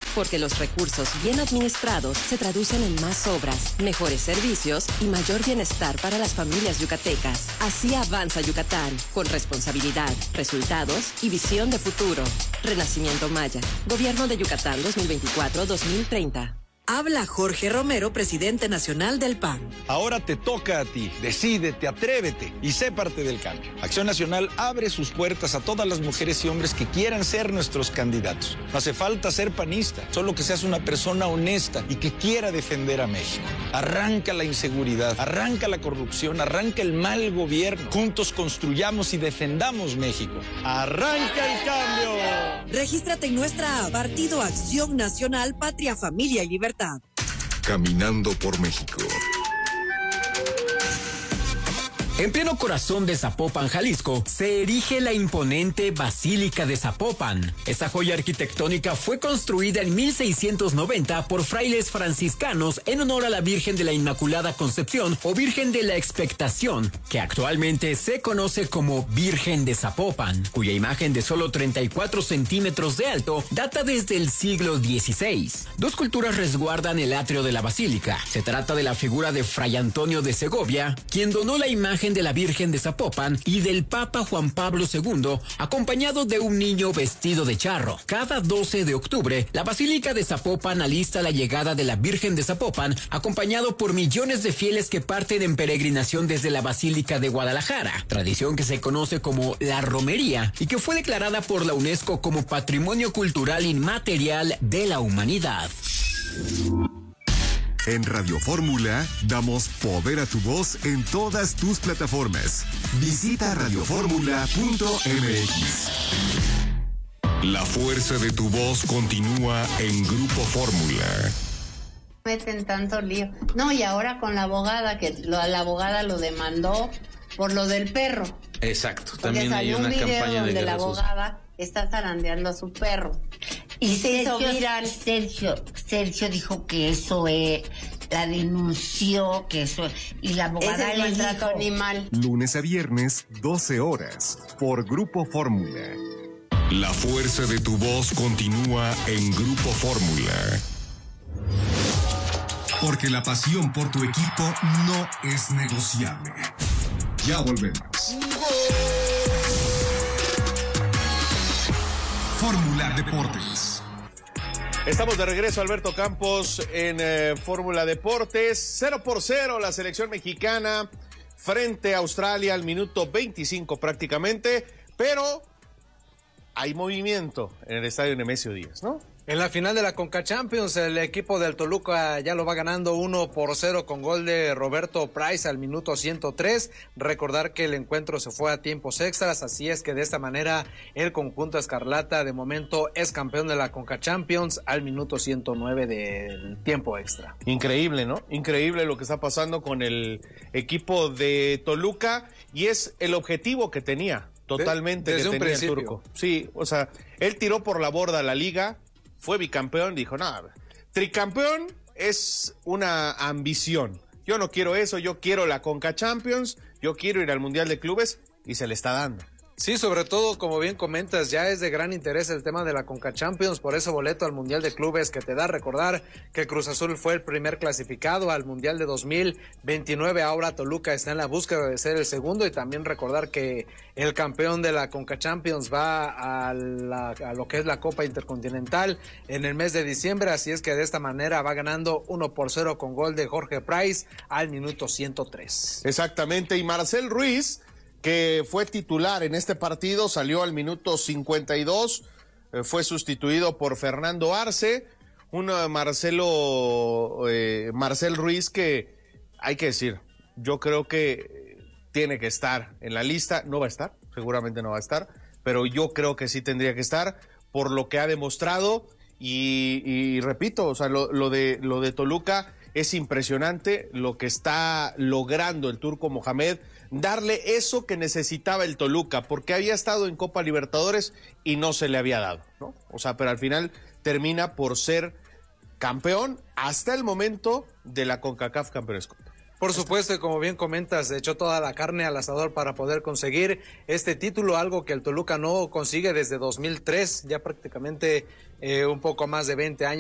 porque los recursos bien administrados se traducen en más obras, mejores servicios y mayor bienestar para las familias yucatecas. Así avanza Yucatán, con responsabilidad, resultados y visión de futuro. Renacimiento Maya, Gobierno de Yucatán 2024-2030. Habla Jorge Romero, presidente nacional del PAN. Ahora te toca a ti. Decídete, atrévete y sé parte del cambio. Acción Nacional abre sus puertas a todas las mujeres y hombres que quieran ser nuestros candidatos. No hace falta ser panista, solo que seas una persona honesta y que quiera defender a México. Arranca la inseguridad, arranca la corrupción, arranca el mal gobierno. Juntos construyamos y defendamos México. ¡Arranca el cambio! Regístrate en nuestra app, Partido Acción Nacional, Patria, Familia y Libertad. Caminando por México. En pleno corazón de Zapopan, Jalisco, se erige la imponente Basílica de Zapopan. Esta joya arquitectónica fue construida en 1690 por frailes franciscanos en honor a la Virgen de la Inmaculada Concepción o Virgen de la Expectación, que actualmente se conoce como Virgen de Zapopan, cuya imagen de solo 34 centímetros de alto data desde el siglo XVI. Dos culturas resguardan el atrio de la basílica. Se trata de la figura de Fray Antonio de Segovia, quien donó la imagen de la Virgen de Zapopan, y del Papa Juan Pablo II, acompañado de un niño vestido de charro. Cada 12 de octubre, la Basílica de Zapopan alista la llegada de la Virgen de Zapopan, acompañado por millones de fieles que parten en peregrinación desde la Basílica de Guadalajara, tradición que se conoce como la romería y que fue declarada por la UNESCO como Patrimonio Cultural Inmaterial de la Humanidad. En Radio Fórmula damos poder a tu voz en todas tus plataformas. Visita radioformula.mx. La fuerza de tu voz continúa en Grupo Fórmula. Meten tanto lío. No, y ahora con la abogada, que la abogada lo demandó por lo del perro. Exacto, Porque también hay una video campaña de donde la guerra abogada está zarandeando a su perro. Y se hizo viral. Sergio dijo que eso la denunció, que eso, y la abogada le maltrato dijo animal. Lunes a viernes, 12 horas, por Grupo Fórmula. La fuerza de tu voz continúa en Grupo Fórmula. Porque la pasión por tu equipo no es negociable. Ya volvemos. Fórmula Deportes. Estamos de regreso, Alberto Campos, en Fórmula Deportes. 0-0 la selección mexicana frente a Australia al minuto 25 prácticamente, pero hay movimiento en el estadio Nemesio Díaz, ¿no? En la final de la Conca Champions, el equipo del Toluca ya lo va ganando 1-0 con gol de Roberto Price al minuto 103. Recordar que el encuentro se fue a tiempos extras, así es que de esta manera el conjunto escarlata de momento es campeón de la Conca Champions al minuto 109 del tiempo extra. Increíble, ¿no? Increíble lo que está pasando con el equipo de Toluca, y es el objetivo que tenía totalmente desde que un tenía principio. el turco. Sí, o sea, él tiró por la borda la liga, fue bicampeón, dijo, nada, tricampeón es una ambición. Yo no quiero eso, yo quiero la Conca Champions, yo quiero ir al Mundial de Clubes, y se le está dando. Sí, sobre todo, como bien comentas, ya es de gran interés el tema de la Conca Champions, por ese boleto al Mundial de Clubes que te da. Recordar que Cruz Azul fue el primer clasificado al Mundial de 2029, ahora Toluca está en la búsqueda de ser el segundo, y también recordar que el campeón de la Conca Champions va a lo que es la Copa Intercontinental en el mes de diciembre, así es que de esta manera va ganando 1-0 con gol de Jorge Price al minuto 103. Exactamente, y Marcel Ruiz, que fue titular en este partido, salió al minuto 52, fue sustituido por Fernando Arce, Marcel Ruiz que, hay que decir, yo creo que tiene que estar en la lista, no va a estar, seguramente no va a estar, pero yo creo que sí tendría que estar por lo que ha demostrado, y repito, o sea, lo de Toluca es impresionante lo que está logrando el Turco Mohamed, darle eso que necesitaba el Toluca, porque había estado en Copa Libertadores y no se le había dado, ¿no? O sea, pero al final termina por ser campeón hasta el momento de la CONCACAF Campeones Cup. Por supuesto, y como bien comentas, echó toda la carne al asador para poder conseguir este título, algo que el Toluca no consigue desde 2003, ya prácticamente un poco más de 20 años